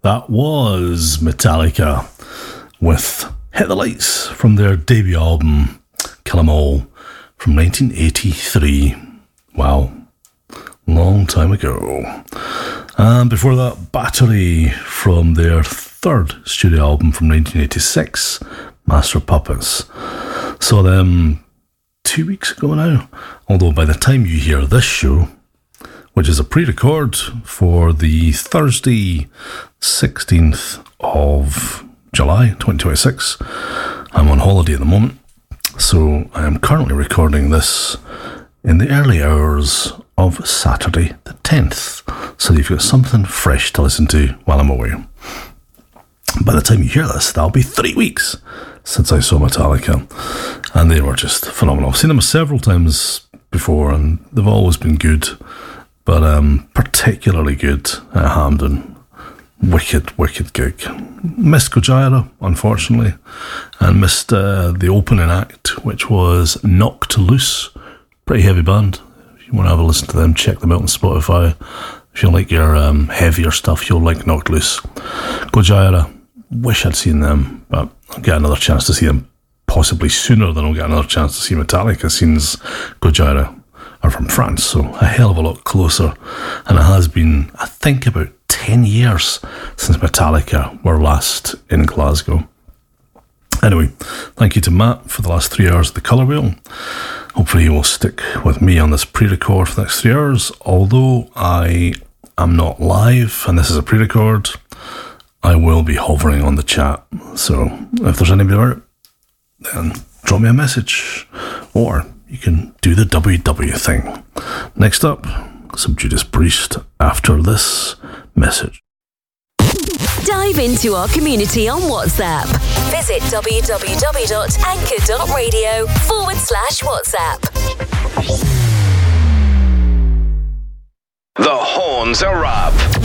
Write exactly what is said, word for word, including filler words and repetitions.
That was Metallica with Hit the Lights from their debut album, Kill 'Em All, from nineteen eighty-three. Wow, long time ago. And before that, Battery from their third studio album from nineteen eighty-six, Master of Puppets. Saw them two weeks ago now, although by the time you hear this show, which is a pre-record for the Thursday, sixteenth of July, twenty twenty-six. I'm on holiday at the moment, so I am currently recording this in the early hours of Saturday the tenth, so that you've got something fresh to listen to while I'm away. By the time you hear this, that'll be three weeks since I saw Metallica, and they were just phenomenal. I've seen them several times before, and they've always been good, but um, particularly good at Hampden. Wicked, wicked gig. Missed Gojira, unfortunately, and missed uh, the opening act, which was Knocked Loose. Pretty heavy band. If you want to have a listen to them, check them out on Spotify. If you like your um, heavier stuff, you'll like Knocked Loose. Gojira, wish I'd seen them, but I'll get another chance to see them possibly sooner than I'll get another chance to see Metallica, since Gojira are from France, so a hell of a lot closer. And it has been, I think, about ten years since Metallica were last in Glasgow. Anyway, thank you to Matt for the last three hours of the Colour Wheel. Hopefully you will stick with me on this pre-record for the next three hours. Although I am not live and this is a pre-record, I will be hovering on the chat. So if there's anybody about, then drop me a message, or you can do the W W thing. Next up, some Judas Priest after this message. Dive into our community on WhatsApp. Visit www.anchor.radio forward slash WhatsApp. The horns are up.